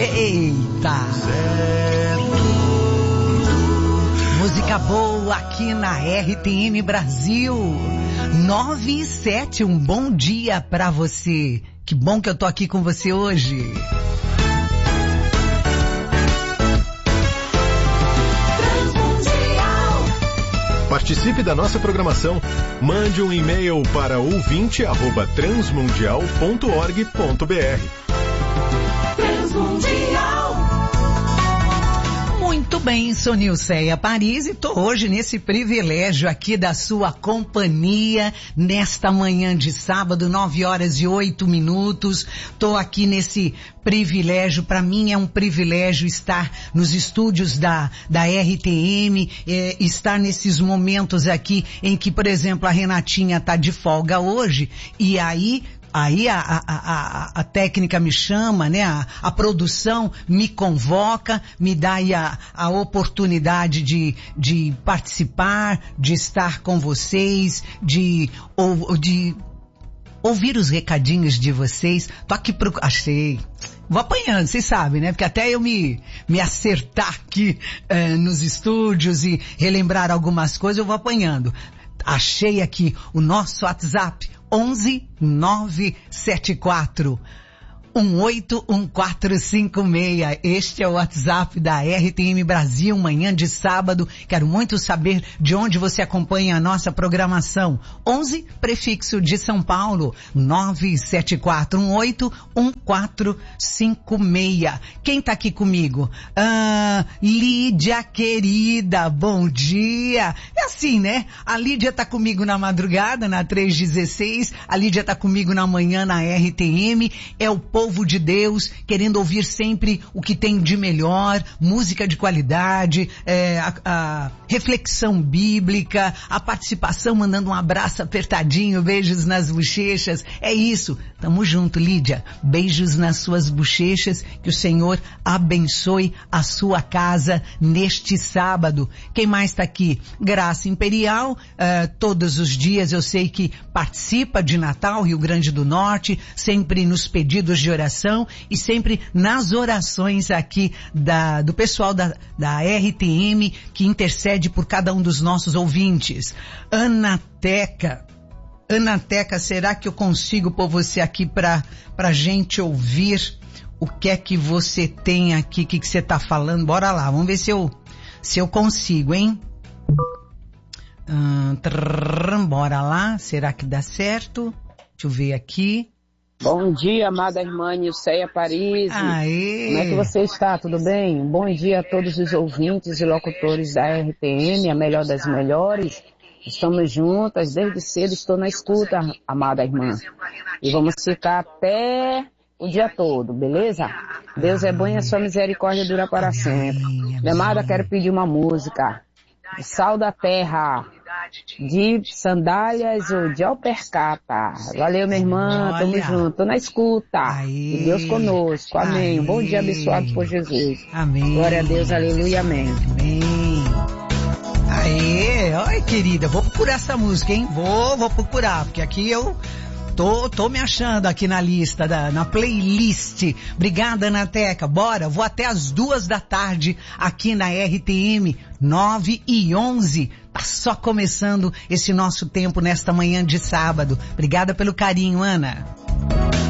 Eita! Música boa aqui na RTM Brasil. 9:07, um bom dia pra você. Que bom que eu tô aqui com você hoje. Participe da nossa programação. Mande um e-mail para ouvinte@transmundial.org.br. Muito bem, sou Nilceia Paris e tô hoje nesse privilégio aqui da sua companhia, nesta manhã de sábado, 9h08. Tô aqui nesse privilégio, para mim é um privilégio estar nos estúdios da RTM, estar nesses momentos aqui em que, por exemplo, a Renatinha tá de folga hoje e aí a técnica me chama, né? A produção me convoca, me dá aí a oportunidade de participar, de estar com vocês, de ouvir os recadinhos de vocês. Tô aqui achei. Vou apanhando, vocês sabem, né? Porque até eu me acertar aqui nos estúdios e relembrar algumas coisas, eu vou apanhando. Achei aqui o nosso WhatsApp, 11 974 181456. Este é o WhatsApp da RTM Brasil, manhã de sábado. Quero muito saber de onde você acompanha a nossa programação. 11, prefixo de São Paulo, 974181456. Quem tá aqui comigo? Lídia querida, bom dia. É assim, né? A Lídia tá comigo na madrugada, na 316. A Lídia tá comigo na manhã na RTM. É o povo de Deus, querendo ouvir sempre o que tem de melhor, música de qualidade, a reflexão bíblica, a participação, mandando um abraço apertadinho, beijos nas bochechas. É isso. Tamo junto, Lídia. Beijos nas suas bochechas, que o Senhor abençoe a sua casa neste sábado. Quem mais tá aqui? Graça Imperial, todos os dias eu sei que participa de Natal, Rio Grande do Norte, sempre nos pedidos de oração e sempre nas orações aqui do pessoal da RTM que intercede por cada um dos nossos ouvintes. Anateca, será que eu consigo pôr você aqui pra gente ouvir o que é que você tem aqui, o que você tá falando? Bora lá, vamos ver se eu consigo, hein? Bora lá, será que dá certo? Deixa eu ver aqui. Bom dia, amada irmã Nilceia Paris. Aê. Como é que você está? Tudo bem? Bom dia a todos os ouvintes e locutores da RTM, a melhor das melhores. Estamos juntas, desde cedo estou na escuta, amada irmã. E vamos ficar até o dia todo, beleza? Deus é bom e a sua misericórdia dura para sempre. Minha amada, quero pedir uma música. O Sal da Terra, de Sandálias ou de Alpercata. Valeu, minha irmã, tamo junto, tô na escuta. Aê. E Deus conosco, amém. Um bom dia abençoado por Jesus. Amém. Glória a Deus, aleluia, amém. Amém. Aê, oi querida, vou procurar essa música, hein? Vou procurar, porque aqui eu tô me achando aqui na lista, na playlist. Obrigada, Anateca. Bora, vou até as 2h aqui na RTM, 9h11. Tá só começando esse nosso tempo nesta manhã de sábado. Obrigada pelo carinho, Ana.